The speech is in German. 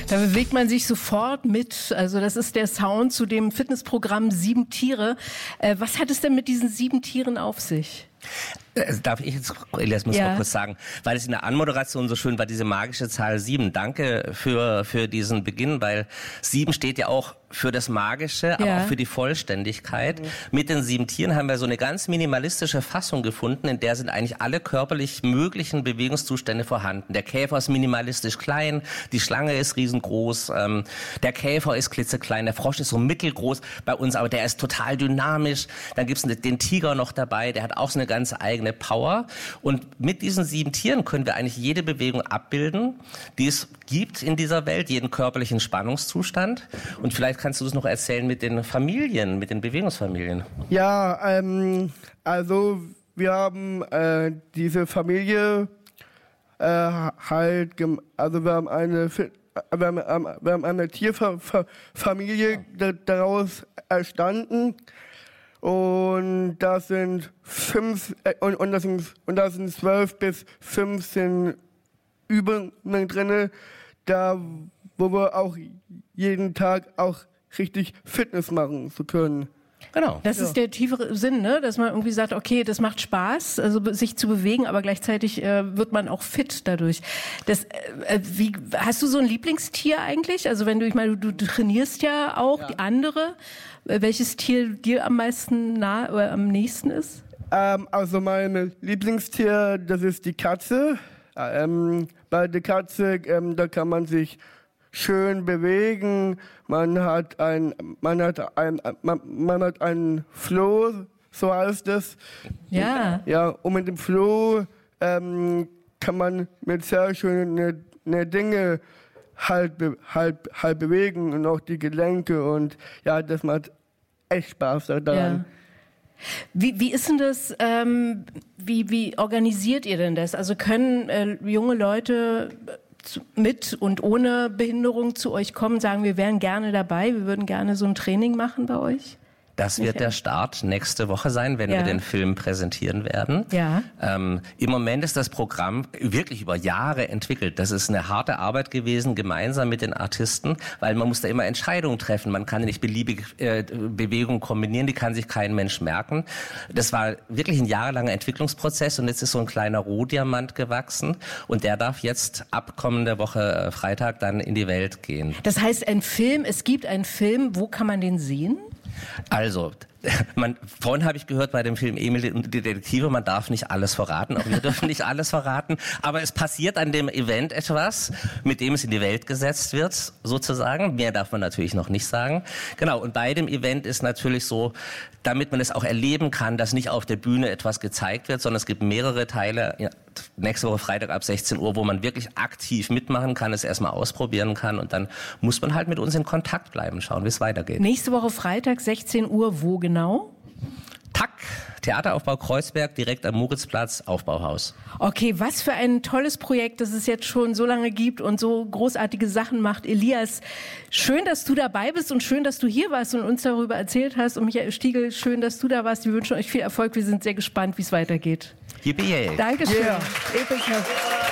Da bewegt man sich sofort mit. Also das ist der Sound zu dem Fitnessprogramm 7 Tiere. Was hat es denn mit diesen 7 Tieren auf sich? Darf ich jetzt, Elias, muss mal kurz sagen, weil es in der Anmoderation so schön war, diese magische Zahl 7. Danke für diesen Beginn, weil 7 steht ja auch für das Magische, aber auch für die Vollständigkeit. Mit den 7 Tieren haben wir so eine ganz minimalistische Fassung gefunden, in der sind eigentlich alle körperlich möglichen Bewegungszustände vorhanden. Der Käfer ist minimalistisch klein, die Schlange ist riesengroß, der Käfer ist klitzeklein, der Frosch ist so mittelgroß bei uns, aber der ist total dynamisch. Dann gibt's den Tiger noch dabei, der hat auch so eine ganz eigene Power. Und mit diesen 7 Tieren können wir eigentlich jede Bewegung abbilden, die es gibt in dieser Welt, jeden körperlichen Spannungszustand. Und vielleicht kannst du das noch erzählen mit den Familien, mit den Bewegungsfamilien. Ja, also wir haben diese Familie wir haben eine Tierfamilie daraus entstanden. Und das sind 12 bis 15 Übungen drinne, da wo wir auch jeden Tag auch richtig Fitness machen zu können. Genau. Das ist der tiefere Sinn, ne? Dass man irgendwie sagt, okay, das macht Spaß, also sich zu bewegen, aber gleichzeitig wird man auch fit dadurch. Hast du so ein Lieblingstier eigentlich? Also wenn du trainierst ja auch die andere. Welches Tier dir am meisten oder am nächsten ist? Also mein Lieblingstier, das ist die Katze. Bei der Katze, da kann man sich schön bewegen. Man hat einen Flow, so heißt es. Ja. Ja, und mit dem Flow kann man mit sehr schönen Dinge halt bewegen und auch die Gelenke und ja, das macht echt Spaß daran. Ja. Wie ist denn das, wie organisiert ihr denn das? Also können junge Leute mit und ohne Behinderung zu euch kommen, sagen, wir wären gerne dabei, wir würden gerne so ein Training machen bei euch? Das wird der Start nächste Woche sein, wenn wir den Film präsentieren werden. Ja. Im Moment ist das Programm wirklich über Jahre entwickelt. Das ist eine harte Arbeit gewesen, gemeinsam mit den Artisten, weil man muss da immer Entscheidungen treffen. Man kann nicht beliebige Bewegungen kombinieren, die kann sich kein Mensch merken. Das war wirklich ein jahrelanger Entwicklungsprozess und jetzt ist so ein kleiner Rohdiamant gewachsen und der darf jetzt ab kommender Woche Freitag dann in die Welt gehen. Das heißt, es gibt einen Film, wo kann man den sehen? Also, vorhin habe ich gehört bei dem Film Emil und die Detektive, man darf nicht alles verraten, auch wir dürfen nicht alles verraten, aber es passiert an dem Event etwas, mit dem es in die Welt gesetzt wird, sozusagen. Mehr darf man natürlich noch nicht sagen. Genau, und bei dem Event ist natürlich so, damit man es auch erleben kann, dass nicht auf der Bühne etwas gezeigt wird, sondern es gibt mehrere Teile, nächste Woche Freitag ab 16 Uhr, wo man wirklich aktiv mitmachen kann, es erstmal ausprobieren kann und dann muss man halt mit uns in Kontakt bleiben, schauen, wie es weitergeht. Nächste Woche Freitag, 16 Uhr, wo genau? TAK, Theateraufbau Kreuzberg, direkt am Moritzplatz, Aufbauhaus. Okay, was für ein tolles Projekt, das es jetzt schon so lange gibt und so großartige Sachen macht. Elias, schön, dass du dabei bist und schön, dass du hier warst und uns darüber erzählt hast. Und Michael Stiegel, schön, dass du da warst. Wir wünschen euch viel Erfolg. Wir sind sehr gespannt, wie es weitergeht. Yippie. Dankeschön. Yeah. Epica.